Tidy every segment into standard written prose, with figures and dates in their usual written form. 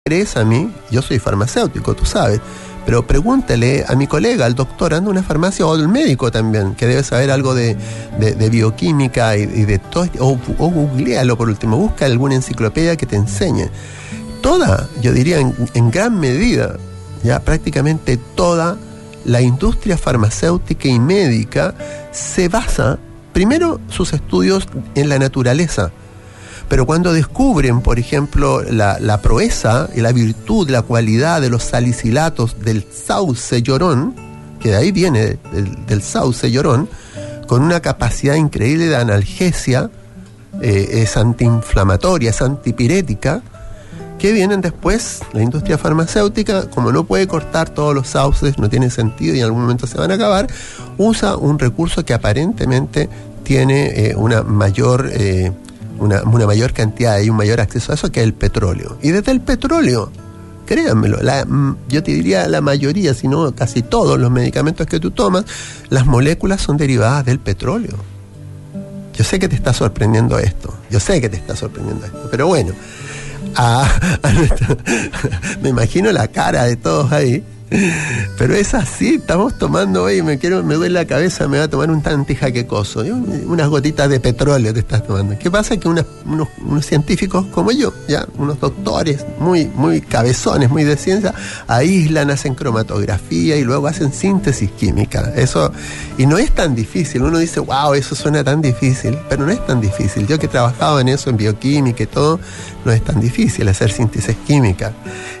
crees a mí, yo soy farmacéutico, tú sabes, pero pregúntale a mi colega, al doctor, anda a una farmacia, o al médico también, que debe saber algo de bioquímica y de todo, o googlealo por último, busca alguna enciclopedia que te enseñe. Toda, yo diría en gran medida, ya prácticamente toda la industria farmacéutica y médica se basa, primero, sus estudios en la naturaleza. Pero cuando descubren, por ejemplo, la proeza y la virtud, la cualidad de los salicilatos del sauce llorón, que de ahí viene del sauce llorón, con una capacidad increíble de analgesia, es antiinflamatoria, es antipirética, que vienen después, la industria farmacéutica, como no puede cortar todos los sauces, no tiene sentido y en algún momento se van a acabar, usa un recurso que aparentemente tiene una mayor cantidad y un mayor acceso a eso, que es el petróleo. Y desde el petróleo, créanmelo, yo te diría la mayoría, si no casi todos los medicamentos que tú tomas, las moléculas son derivadas del petróleo. Yo sé que te está sorprendiendo esto, pero bueno, me imagino la cara de todos ahí. Pero es así, estamos tomando hoy, me duele la cabeza, me va a tomar un tantijaquecoso, unas gotitas de petróleo te estás tomando. ¿Qué pasa? Que unos científicos como yo, ya unos doctores muy cabezones, muy de ciencia, aíslan, hacen cromatografía y luego hacen síntesis química. Eso, y no es tan difícil. Uno dice, wow, eso suena tan difícil, pero no es tan difícil. Yo que he trabajado en eso, en bioquímica y todo, no es tan difícil hacer síntesis química.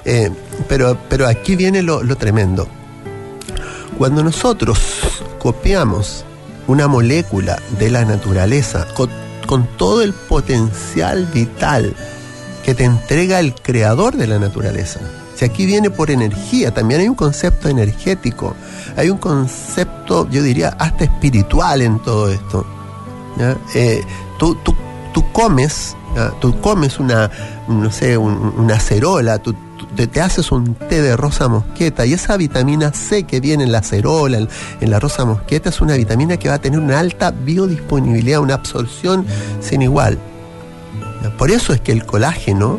Pero aquí viene lo tremendo. Cuando nosotros copiamos una molécula de la naturaleza con todo el potencial vital que te entrega el creador de la naturaleza, si aquí viene por energía, también hay un concepto energético, hay un concepto, yo diría, hasta espiritual en todo esto, ¿ya? Tú comes una acerola, te haces un té de rosa mosqueta, y esa vitamina C que viene en la acerola, en la rosa mosqueta, es una vitamina que va a tener una alta biodisponibilidad, una absorción sin igual. Por eso es que el colágeno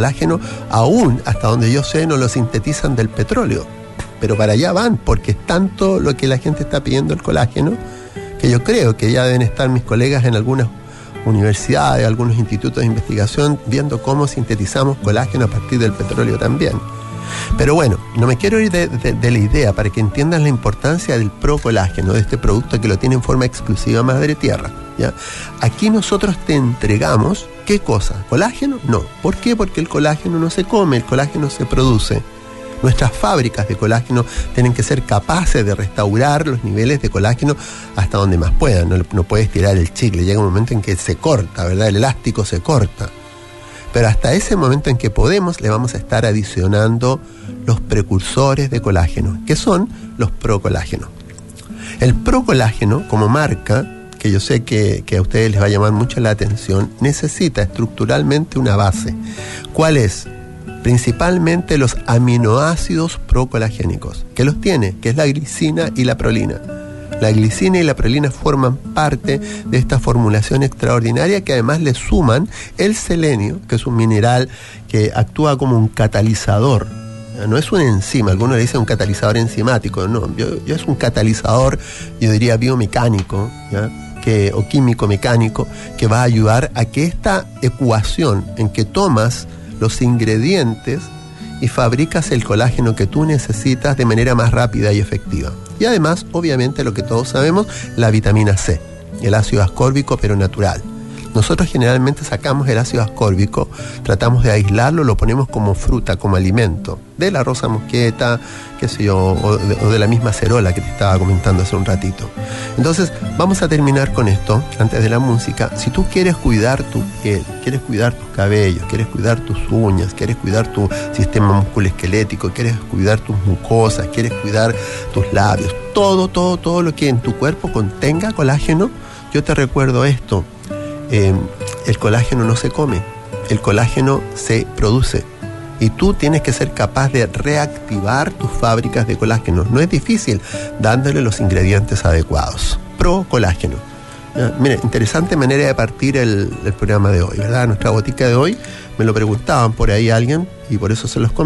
aún, hasta donde yo sé, no lo sintetizan del petróleo, pero para allá van, porque es tanto lo que la gente está pidiendo el colágeno, que yo creo que ya deben estar mis colegas en algunas universidades, algunos institutos de investigación, viendo cómo sintetizamos colágeno a partir del petróleo también. Pero bueno, no me quiero ir de la idea, para que entiendan la importancia del procolágeno, de este producto que lo tiene en forma exclusiva Madre Tierra, ¿ya? Aquí nosotros te entregamos, ¿qué cosa? ¿Colágeno? No. ¿Por qué? Porque el colágeno no se come, el colágeno se produce. Nuestras fábricas de colágeno tienen que ser capaces de restaurar los niveles de colágeno hasta donde más puedan. No puedes tirar el chicle, llega un momento en que se corta, ¿verdad? El elástico se corta. Pero hasta ese momento en que podemos, le vamos a estar adicionando los precursores de colágeno, que son los procolágenos. El procolágeno, como marca, que yo sé que a ustedes les va a llamar mucho la atención, necesita estructuralmente una base. ¿Cuál es? Principalmente los aminoácidos procolagénicos, que los tiene, que es la glicina y la prolina. La glicina y la prolina forman parte de esta formulación extraordinaria, que además le suman el selenio, que es un mineral que actúa como un catalizador. No es una enzima, algunos le dicen un catalizador enzimático, no, yo es un catalizador, yo diría biomecánico, ¿ya? O químico mecánico, que va a ayudar a que esta ecuación en que tomas los ingredientes y fabricas el colágeno que tú necesitas de manera más rápida y efectiva. Y además, obviamente, lo que todos sabemos, la vitamina C, el ácido ascórbico, pero natural. Nosotros generalmente sacamos el ácido ascórbico, tratamos de aislarlo, lo ponemos como fruta, como alimento, de la rosa mosqueta, qué sé yo, o de la misma acerola que te estaba comentando hace un ratito. Entonces, vamos a terminar con esto, antes de la música. Si tú quieres cuidar tu piel, quieres cuidar tus cabellos, quieres cuidar tus uñas, quieres cuidar tu sistema musculoesquelético, quieres cuidar tus mucosas, quieres cuidar tus labios, todo lo que en tu cuerpo contenga colágeno, yo te recuerdo esto. El colágeno no se come, el colágeno se produce, y tú tienes que ser capaz de reactivar tus fábricas de colágeno. No es difícil, dándole los ingredientes adecuados. Procolágeno. Mira, interesante manera de partir el programa de hoy, ¿verdad? Nuestra botica de hoy, me lo preguntaban por ahí alguien y por eso se los comento.